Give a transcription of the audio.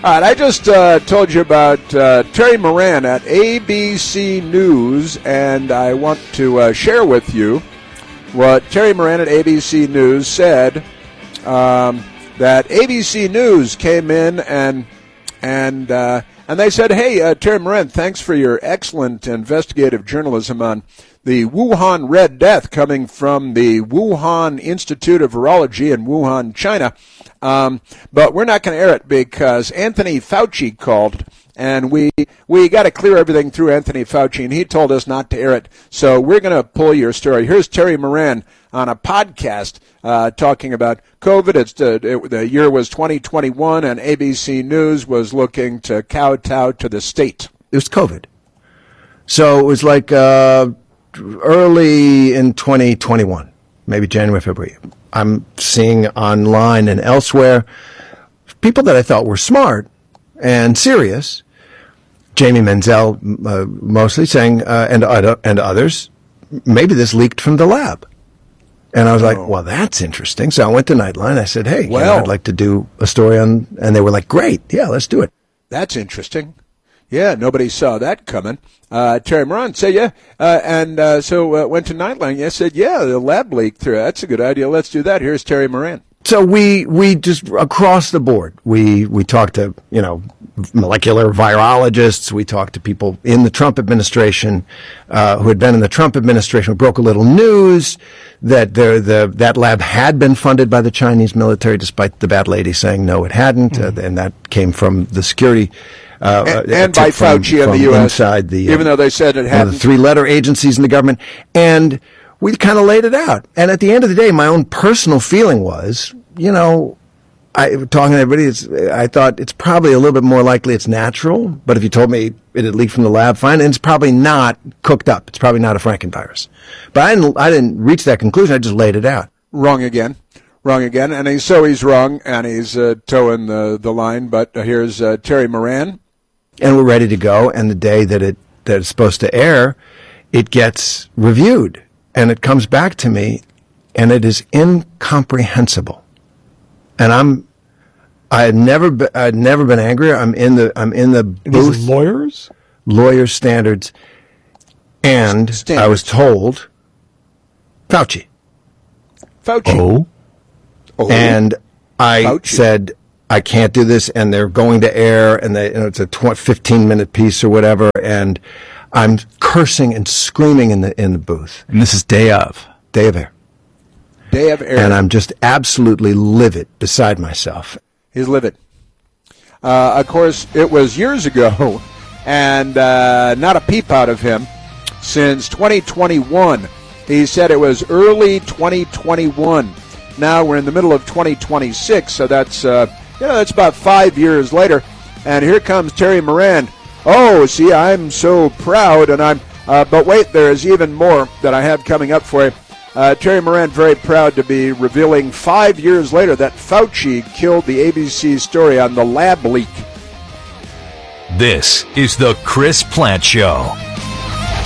All right, I just told you about Terry Moran at ABC News, and I want to share with you what Terry Moran at ABC News said, that ABC News came in and they said, hey, Terry Moran, thanks for your excellent investigative journalism on the Wuhan Red Death coming from the Wuhan Institute of Virology in Wuhan, China. But we're not going to air it because Anthony Fauci called, and we got to clear everything through Anthony Fauci, and he told us not to air it. So we're going to pull your story. Here's Terry Moran on a podcast talking about COVID. The year was 2021, and ABC News was looking to kowtow to the state. It was COVID. So it was like early in 2021, maybe January, February. I'm seeing online and elsewhere people that I thought were smart and serious, Jamie Menzel mostly saying, and others, maybe this leaked from the lab. And I was like, well, that's interesting. So I went to Nightline. I said, hey, I'd like to do a story on, and they were like, great, yeah, let's do it. That's interesting. Yeah, nobody saw that coming. Terry Moran said, yeah. So went to Nightline. Yeah, said, yeah, the lab leaked through. That's a good idea. Let's do that. Here's Terry Moran. So we just across the board, we talked to, molecular virologists. We talked to people in the Trump administration, who had been in the Trump administration. We broke a little news that that lab had been funded by the Chinese military, despite the bad lady saying no, it hadn't. And that came from the security. And by Fauci and the U.S., inside even though they said it hadn't. The three-letter agencies in the government. And we kind of laid it out. And at the end of the day, my own personal feeling was, talking to everybody, I thought it's probably a little bit more likely it's natural. But if you told me it had leaked from the lab, fine. And it's probably not cooked up. It's probably not a Frankenvirus. But I didn't reach that conclusion. I just laid it out. Wrong again. And he's wrong, and he's towing the line. But here's Terry Moran. And we're ready to go. And the day that it's supposed to air, it gets reviewed. And it comes back to me, and it is incomprehensible. And I'd never been angrier. I'm in the booth. These lawyers standards, and I was told Fauci. Oh. And I Fauci said I can't do this, and they're going to air, and it's a 15-minute piece or whatever, and I'm cursing and screaming in the booth. And this is day of air. Day of air. And I'm just absolutely livid, beside myself. He's livid. Of course, it was years ago, and not a peep out of him since 2021. He said it was early 2021. Now we're in the middle of 2026, so that's about 5 years later. And here comes Terry Moran. Oh, see, I'm so proud, and but wait, there is even more that I have coming up for you. Terry Moran very proud to be revealing 5 years later that Fauci killed the ABC story on the lab leak. This is the Chris Plante Show.